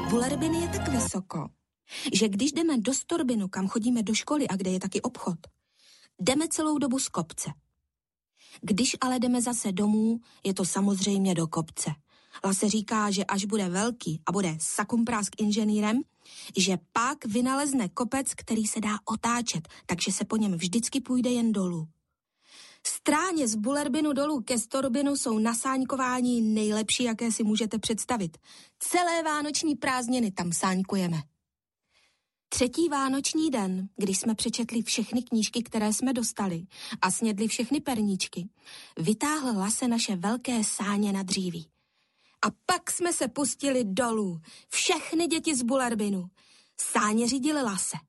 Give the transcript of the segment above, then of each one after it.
Bullerbyn je tak vysoko, že když jdeme do Storbinu, kam chodíme do školy a kde je taky obchod, jdeme celou dobu z kopce. Když ale jdeme zase domů, je to samozřejmě do kopce. Lase říká, že až bude velký a bude sakumprásk inženýrem, že pak vynalezne kopec, který se dá otáčet, takže se po něm vždycky půjde jen dolů. Stráně z Bullerbinu dolů ke Storbinu jsou na sáňkování nejlepší, jaké si můžete představit. Celé vánoční prázdniny tam sáňkujeme. 3. vánoční den, když jsme přečetli všechny knížky, které jsme dostali a snědli všechny perníčky, vytáhl Lase naše velké sáně na dříví. A pak jsme se pustili dolů. Všechny děti z Bullerbinu. Sáně řídili Lase.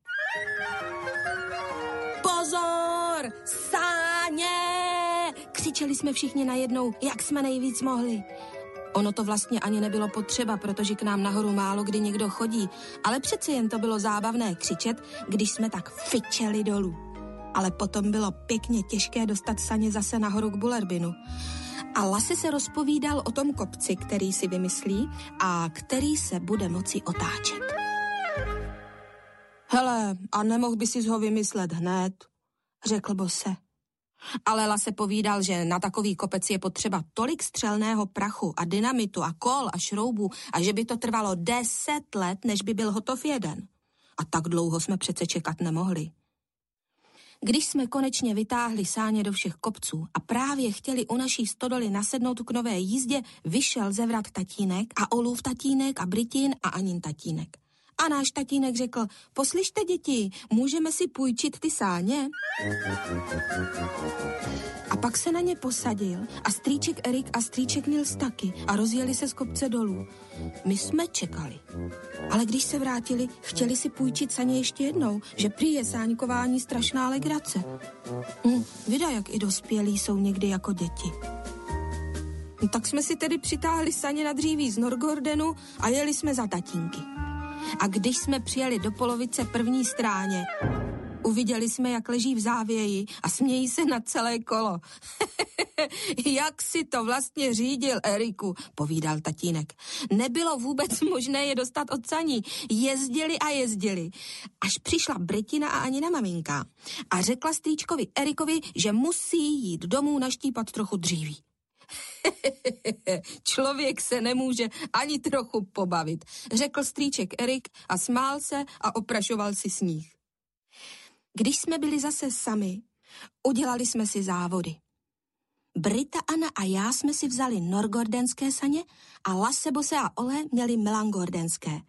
Pozor! Sáně! Křičeli jsme všichni najednou, jak jsme nejvíc mohli. Ono to vlastně ani nebylo potřeba, protože k nám nahoru málo kdy někdo chodí, ale přeci jen to bylo zábavné křičet, když jsme tak fičeli dolů. Ale potom bylo pěkně těžké dostat saně zase nahoru k Bullerbinu. A Lase se rozpovídal o tom kopci, který si vymyslí a který se bude moci otáčet. Hele, a nemohl by si ho vymyslet hned, řekl Bose. Ale Lase povídal, že na takový kopec je potřeba tolik střelného prachu a dynamitu a kol a šroubů a že by to trvalo 10 let, než by byl hotov jeden. A tak dlouho jsme přece čekat nemohli. Když jsme konečně vytáhli sáně do všech kopců a právě chtěli u naší stodoly nasednout k nové jízdě, vyšel ze vrat tatínek a Olův tatínek a Britin a Anin tatínek. A náš tatínek řekl, poslyšte děti, můžeme si půjčit ty sáně? A pak se na ně posadil a strýček Erik a strýček Nils taky a rozjeli se z kopce dolů. My jsme čekali. Ale když se vrátili, chtěli si půjčit saně ještě jednou, že prý je sáňkování strašná legrace. Vida, jak i dospělí jsou někdy jako děti. No, tak jsme si tedy přitáhli saně na dříví z Norgordenu a jeli jsme za tatínky. A když jsme přijeli do polovice první stráně, uviděli jsme, jak leží v závěji a smějí se na celé kolo. Jak si to vlastně řídil, Eriku, povídal tatínek. Nebylo vůbec možné je dostat od saní. Jezdili a jezdili. Až přišla Britina a Anina maminka a řekla strýčkovi Erikovi, že musí jít domů naštípat trochu dříví. Člověk se nemůže ani trochu pobavit, řekl strýček Erik a smál se a oprašoval si sníh. Když jsme byli zase sami, udělali jsme si závody. Brita, Anna a já jsme si vzali norgordenské saně a Lase, Bose a Ole měli melangordenské.